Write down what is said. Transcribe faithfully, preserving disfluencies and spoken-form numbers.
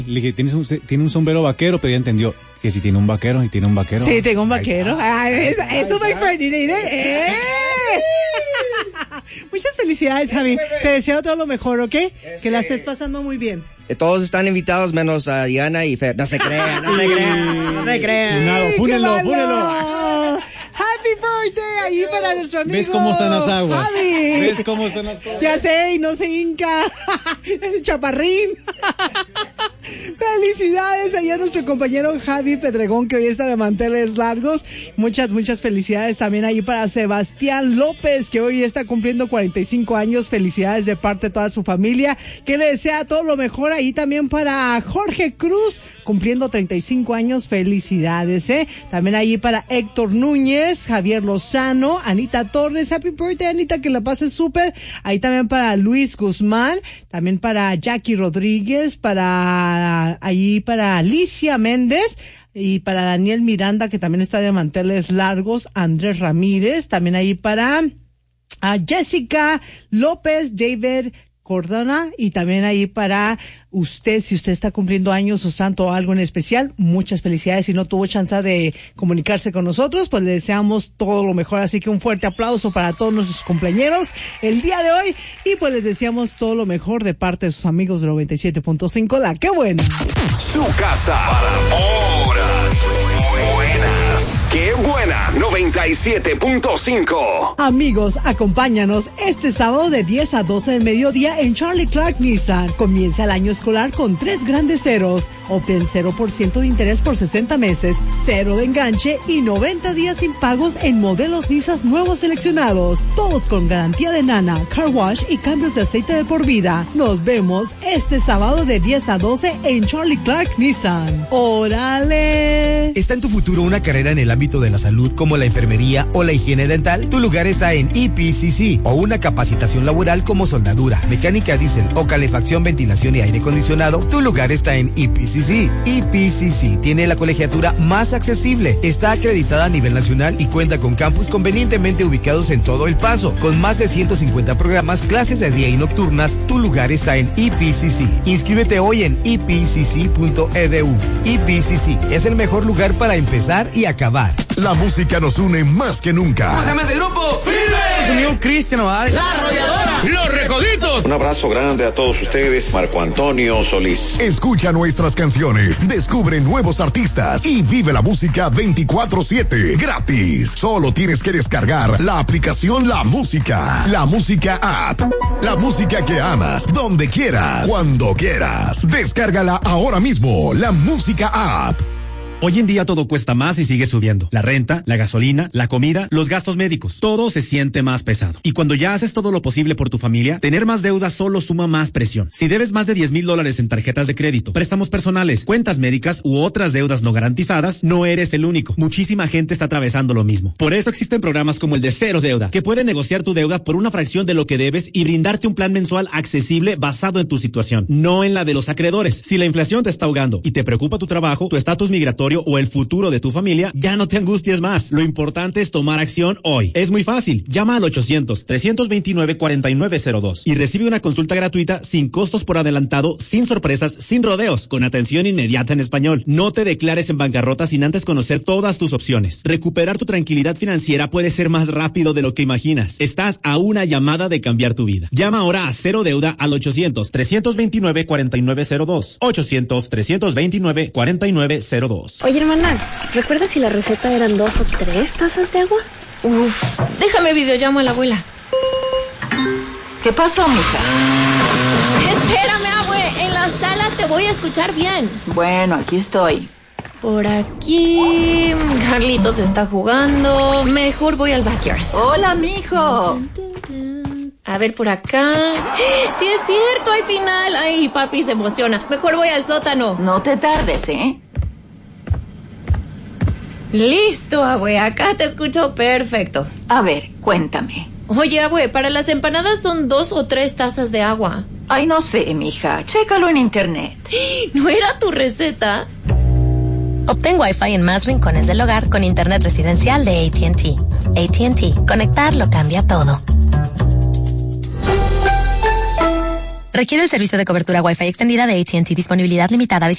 Le dije, ¿tienes un, tiene un sombrero vaquero? Pero ella entendió que si tiene un vaquero y tiene un vaquero. Sí, tengo un vaquero. Ay, eso, eso my friend. ¿Eh? Muchas felicidades, Javi. Te deseo todo lo mejor, ¿ok? Que la estés pasando muy bien. Todos están invitados menos a Diana y Fer. No se crean, no se crean, no se crean. Funado, fúnenlo, fúnenlo. Happy birthday ahí para nuestro amigo. ¿Ves cómo están las aguas? Javi. ¿Ves cómo están las cosas? Ya sé, y no se hinca. Es el chaparrín. Felicidades ahí a nuestro compañero Javi Pedregón, que hoy está de manteles largos. Muchas, muchas felicidades también ahí para Sebastián López, que hoy está cumpliendo cuarenta y cinco años. Felicidades de parte de toda su familia, que le desea todo lo mejor. Ahí también para Jorge Cruz, cumpliendo treinta y cinco años. Felicidades, ¿eh? También ahí para Héctor Núñez, Javier Lozano, Anita Torres. Happy birthday, Anita, que la pases súper. Ahí también para Luis Guzmán, también para Jackie Rodríguez, para ahí para Alicia Méndez, y para Daniel Miranda, que también está de manteles largos, Andrés Ramírez, también ahí para a Jessica López, David Cordona, y también ahí para usted, si usted está cumpliendo años o santo o algo en especial, muchas felicidades. Si no tuvo chance de comunicarse con nosotros, pues le deseamos todo lo mejor. Así que un fuerte aplauso para todos nuestros cumpleañeros el día de hoy, y pues les deseamos todo lo mejor de parte de sus amigos de noventa y siete punto cinco. La ¡Qué buena! Su casa para horas buenas. ¡Qué buena! noventa y siete punto cinco. Amigos, acompáñanos este sábado de diez a doce del mediodía en Charlie Clark Nissan. Comienza el año escolar con tres grandes ceros. Obtén cero por ciento de interés por sesenta meses, cero de enganche y noventa días sin pagos en modelos Nissan nuevos seleccionados. Todos con garantía de nana, car wash y cambios de aceite de por vida. Nos vemos este sábado de diez a doce en Charlie Clark Nissan. ¡Órale! ¿Está en tu futuro una carrera en el ámbito de la salud como la enfermería o la higiene dental? Tu lugar está en E P C C, o una capacitación laboral como soldadura, mecánica diésel o calefacción, ventilación y aire acondicionado. Tu lugar está en E P C C. E P C C tiene la colegiatura más accesible, está acreditada a nivel nacional y cuenta con campus convenientemente ubicados en todo El Paso, con más de ciento cincuenta programas, clases de día y nocturnas. Tu lugar está en E P C C. Inscríbete hoy en e p c c punto e d u. E P C C es el mejor lugar para empezar y acabar. La música nos une más que nunca. ¿Cómo se llama ese grupo? Se unió Cristian Nodal, La Arrolladora, Los Recoditos. Un abrazo grande a todos ustedes. Marco Antonio Solís. Escucha nuestras canciones, descubre nuevos artistas y vive la música veinticuatro siete gratis. Solo tienes que descargar la aplicación La Música. La Música App. La música que amas, donde quieras, cuando quieras. Descárgala ahora mismo. La Música App. Hoy en día todo cuesta más y sigue subiendo. La renta, la gasolina, la comida, los gastos médicos. Todo se siente más pesado. Y cuando ya haces todo lo posible por tu familia, tener más deuda solo suma más presión. Si debes más de diez mil dólares en tarjetas de crédito, préstamos personales, cuentas médicas u otras deudas no garantizadas, no eres el único. Muchísima gente está atravesando lo mismo. Por eso existen programas como el de Cero Deuda, que pueden negociar tu deuda por una fracción de lo que debes y brindarte un plan mensual accesible basado en tu situación, no en la de los acreedores. Si la inflación te está ahogando y te preocupa tu trabajo, tu estatus migratorio o el futuro de tu familia, ya no te angusties más. Lo importante es tomar acción hoy. Es muy fácil. Llama al ochocientos, trescientos veintinueve, cuarenta y nueve cero dos y recibe una consulta gratuita sin costos por adelantado, sin sorpresas, sin rodeos, con atención inmediata en español. No te declares en bancarrota sin antes conocer todas tus opciones. Recuperar tu tranquilidad financiera puede ser más rápido de lo que imaginas. Estás a una llamada de cambiar tu vida. Llama ahora a Cero Deuda al ochocientos, trescientos veintinueve, cuarenta y nueve cero dos. ochocientos, trescientos veintinueve, cuarenta y nueve cero dos. Oye, hermana, ¿recuerdas si la receta eran dos o tres tazas de agua? Uf, déjame videollamo a la abuela. ¿Qué pasó, mija? Espérame, abue, en la sala te voy a escuchar bien. Bueno, aquí estoy. Por aquí, Carlitos está jugando. Mejor voy al backyard. Hola, mijo. A ver, por acá. Sí es cierto, hay final. Ay, papi se emociona. Mejor voy al sótano. No te tardes, ¿eh? Listo, abue, acá te escucho perfecto. A ver, cuéntame. Oye, abue, para las empanadas son dos o tres tazas de agua. Ay, no sé, mija, chécalo en internet. ¿No era tu receta? Obtén Wi-Fi en más rincones del hogar con internet residencial de A T and T. A T and T, conectar lo cambia todo. Requiere el servicio de cobertura Wi-Fi extendida de A T and T, disponibilidad limitada. Visita